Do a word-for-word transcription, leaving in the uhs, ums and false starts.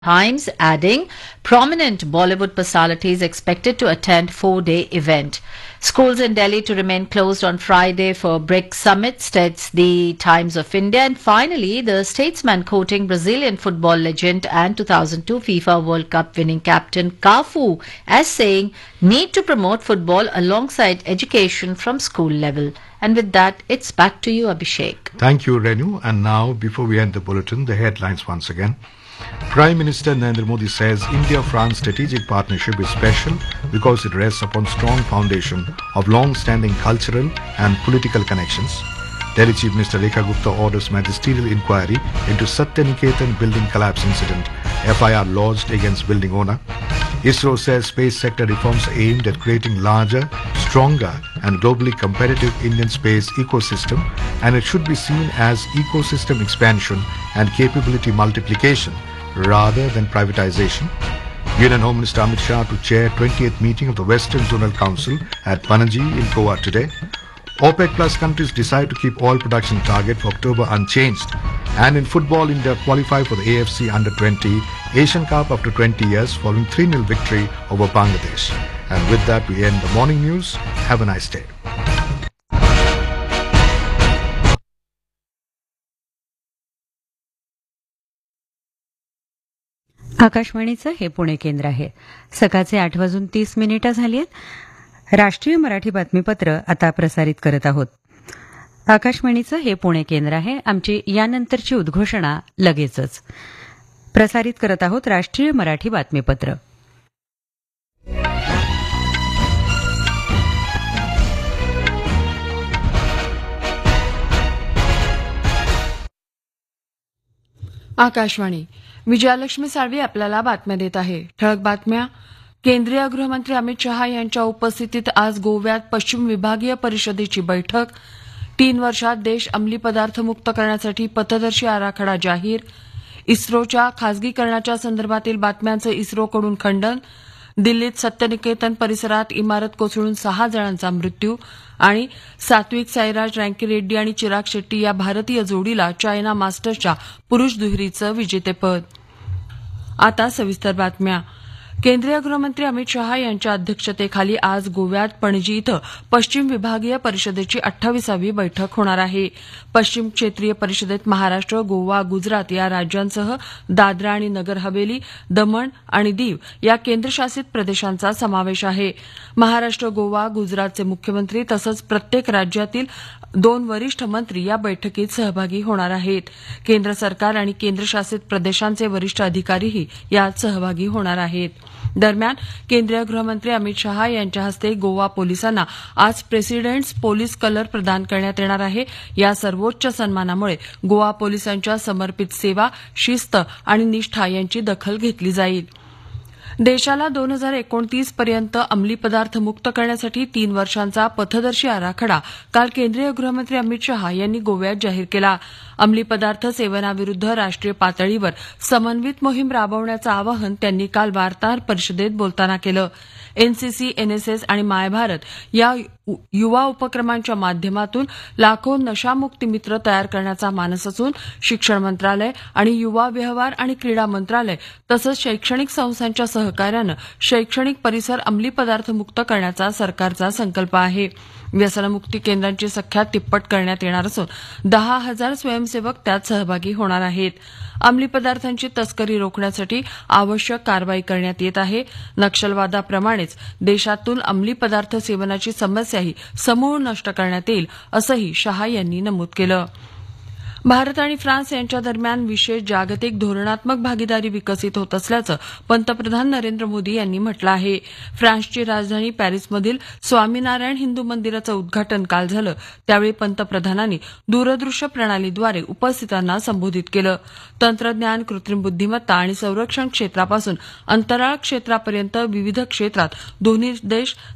Times, adding prominent Bollywood personalities expected to attend four-day event. Schools in Delhi to remain closed on Friday for BRICS summit, states the Times of India. And finally, the statesman quoting Brazilian football legend and two thousand two FIFA World Cup winning captain Cafu as saying, need to promote football alongside education from school level. And with that, it's back to you, Abhishek. Thank you, Renu. And now, before we end the bulletin, the headlines once again. Prime Minister Narendra Modi says India-France strategic partnership is special because it rests upon strong foundation of long-standing cultural and political connections. Delhi Chief Minister Rekha Gupta orders magisterial inquiry into Satyaniketan building collapse incident. F I R lodged against building owner. ISRO says space sector reforms are aimed at creating larger, stronger and globally competitive Indian space ecosystem, and it should be seen as ecosystem expansion and capability multiplication rather than privatization. Union Home Minister Amit Shah to chair twentieth meeting of the Western Zonal Council at Panaji in Goa today. OPEC plus countries decide to keep oil production target for October unchanged. And in football, India qualify for the A F C Under twenty Asian Cup after twenty years following three nil victory over Bangladesh. And with that, we end the morning news. Have a nice day. आकाशवाणीचं हे पुणे केंद्र आहे. सकाळचे आठ वाजून तीस मिनिटं झाली आहेत. राष्ट्रीय मराठी बातमीपत्र आता प्रसारित करत आहोत. आकाशवाणीचं हे पुणे केंद्र आहे. आमची यानंतरची उद्घोषणा लगेचच. प्रसारित करत आहोत राष्ट्रीय मराठी बातमीपत्र. आकाशवाणी. विजयालक्ष्मी साळवी आपल्याला बातम्या देत आहे. ठळक बातम्या. केंद्रीय गृहमंत्री अमित शहा यांच्या उपस्थितीत आज गोव्यात पश्चिम विभागीय परिषदेची बैठक. तीन वर्षात देश अंमली पदार्थ मुक्त करण्यासाठी पथदर्शी आराखडा जाहीर. इस्रोच्या खासगीकरणाच्या संदर्भातील बातम्यांचं इस्रोकडून खंडन. दिल्लीत सत्यनिकेतन परिसरात इमारत कोसळून सहा जणांचा मृत्यू. आणि सात्विक साईराज रँकीरेड्डी आणि चिराग शेट्टी या भारतीय जोडीला चायना मास्टर्सच्या पुरुष दुहेरीचं विजेतेपद. आता सविस्तर बातम्या. केंद्रीय गृहमंत्री अमित शहा यांच्या अध्यक्षतेखाली आज गोव्यात पणजी इथं पश्चिम विभागीय परिषदेची अठ्ठावीसावी बैठक होणार आहे. पश्चिम क्षेत्रीय परिषदेत महाराष्ट्र, गोवा, गुजरात या राज्यांसह दादरा आणि नगर हवेली, दमण आणि दीव या केंद्रशासित प्रदेशांचा समावेश आहे. महाराष्ट्र, गोवा, गुजरातचे मुख्यमंत्री तसंच प्रत्येक राज्यातील दोन वरिष्ठ मंत्री या बैठकीत सहभागी होणार आहेत. केंद्र सरकार आणि केंद्रशासित प्रदेशांचे वरिष्ठ अधिकारीही यात सहभागी होणार आहेत. दरम्यान केंद्रीय गृहमंत्री अमित शहा यांच्या हस्ते गोवा पोलिसांना आज प्रेसिडेंट्स पोलीस कलर प्रदान करण्यात येणार आहे. या सर्वोच्च सन्मानामुळे गोवा पोलिसांच्या समर्पित सेवा, शिस्त आणि निष्ठा यांची दखल घेतली जाईल. देशाला दोन हजार एकोणतीस पर्यंत अंमली पदार्थ मुक्त करण्यासाठी तीन वर्षांचा पथदर्शी आराखडा काल केंद्रीय गृहमंत्री अमित शहा यांनी गोव्यात जाहीर केला. अंमली पदार्थ सेवनाविरुद्ध राष्ट्रीय पातळीवर समन्वित मोहीम राबवण्याचं आवाहन त्यांनी काल वार्ताहर परिषदेत बोलताना केलं. एनसीसी, एनएसएस आणि माय भारत या युवा उपक्रमांच्या माध्यमातून लाखो नशामुक्ती मित्र तयार करण्याचा मानस असून शिक्षण मंत्रालय आणि युवा व्यवहार आणि क्रीडा मंत्रालय तसंच शैक्षणिक संस्थांच्या सहकार्यानं शैक्षणिक परिसर अंमली पदार्थ मुक्त करण्याचा सरकारचा संकल्प आहे. व्यसनमुक्ती केंद्रांची संख्या तिप्पट करण्यात येणार असून दहा हजार स्वयंसेवक त्यात सहभागी होणार आहेत. अंमली पदार्थांची तस्करी रोखण्यासाठी आवश्यक कारवाई करण्यात येत आहे. नक्षलवादाप्रमाणेच देशातून अंमली पदार्थ सेवनाची समस्याही समूळ नष्ट करण्यात येईल असंही शहा यांनी नमूद केलं. भारत आणि फ्रान्स यांच्या दरम्यान विशेष जागतिक धोरणात्मक भागीदारी विकसित होत असल्याचं पंतप्रधान नरेंद्र मोदी यांनी म्हटलं आहे. फ्रान्सची राजधानी पॅरिसमधील स्वामीनारायण हिंदू मंदिराचं उद्घाटन काल झालं. त्यावेळी पंतप्रधानांनी दूरदृश्य प्रणालीद्वारे उपस्थितांना संबोधित केलं. तंत्रज्ञान, कृत्रिम बुद्धिमत्ता आणि संरक्षण क्षेत्रापासून अंतराळ क्षेत्रापर्यंत विविध क्षेत्रात दोन्ही देश